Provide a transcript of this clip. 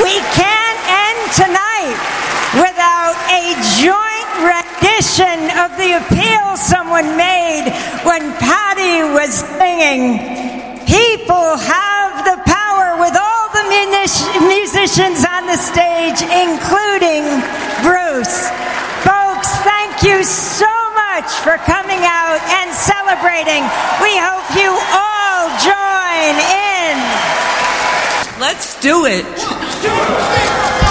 We can't end tonight without a joint rendition of the appeal someone made when Patty was singing, "People have the power," with all the musicians on the stage, including Bruce. Folks, thank you so much for coming out and celebrating. We hope you all join in. Let's do it.